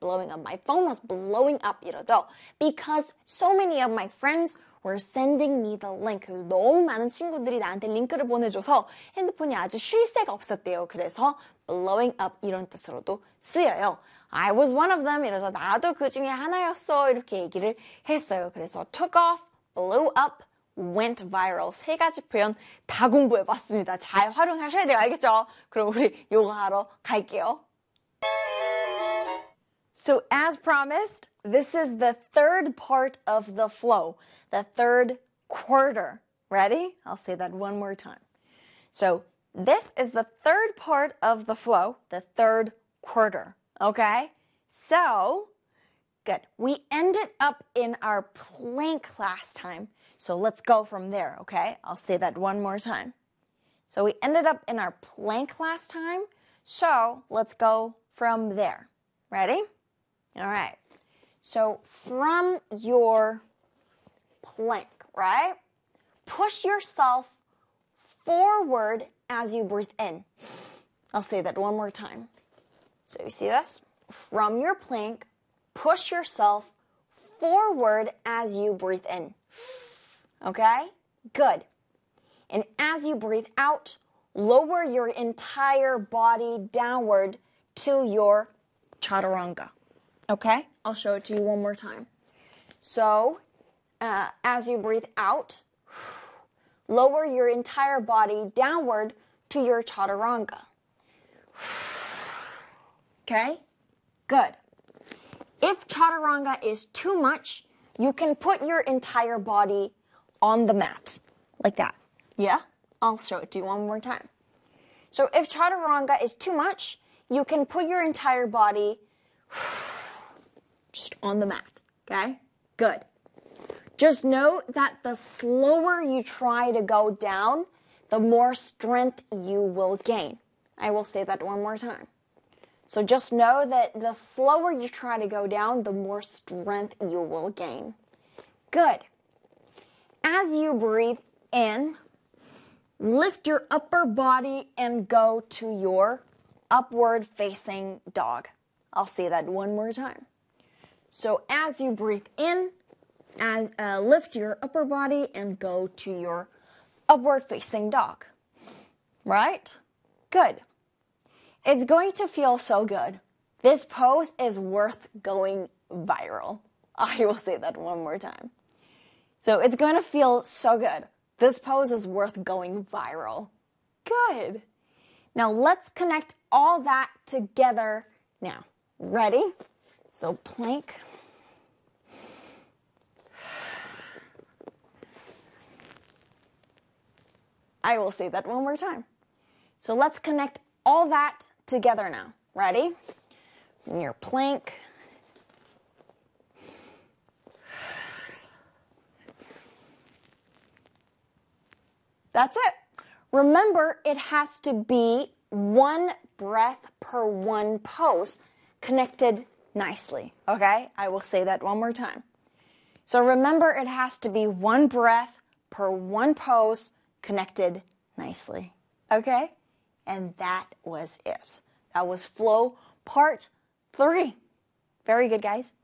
blowing up. My phone was blowing up 이러죠. Because so many of my friends were sending me the link. 너무 많은 친구들이 나한테 링크를 보내줘서 핸드폰이 아주 쉴 새가 없었대요. 그래서 blowing up 이런 뜻으로도 쓰여요. I was one of them. 이래서 나도 그 중에 하나였어. 이렇게 얘기를 했어요. 그래서 took off, blew up, went viral. 세 가지 표현 다 공부해봤습니다. 잘 활용하셔야 돼요. 알겠죠? 그럼 우리 요거 하러 갈게요. So as promised, this is the third part of the flow, the third quarter. Ready? I'll say that one more time. So this is the third part of the flow, the third quarter. Okay? So, good. We ended up in our plank last time. So let's go from there, okay? I'll say that one more time. So we ended up in our plank last time. So let's go from there. Ready? All right. So from your plank, right? Push yourself forward as you breathe in. I'll say that one more time. So you see this? From your plank, push yourself forward as you breathe in. Okay? Good. And as you breathe out, lower your entire body downward to your chaturanga. Okay? I'll show it to you one more time. So, as you breathe out, lower your entire body downward to your chaturanga. Okay? Good. If chaturanga is too much, you can put your entire body on the mat, like that. Yeah? I'll show it to you one more time. So if chaturanga is too much, you can put your entire body just on the mat, okay? Good. Just know that the slower you try to go down, the more strength you will gain. I will say that one more time. So just know that the slower you try to go down, the more strength you will gain. Good. As you breathe in, lift your upper body and go to your upward facing dog. I'll say that one more time. So as you breathe in, lift your upper body and go to your upward facing dog. Right? Good. It's going to feel so good. This pose is worth going viral. I will say that one more time. So it's going to feel so good. This pose is worth going viral. Good. Now let's connect all that together now. Ready? So plank. I will say that one more time. So let's connect all that together now. Ready? Your plank. That's it. Remember, it has to be one breath per one pose connected nicely. Okay? I will say that one more time. So remember, it has to be one breath per one pose connected nicely. Okay? And that was it. That was flow part 3. Very good, guys.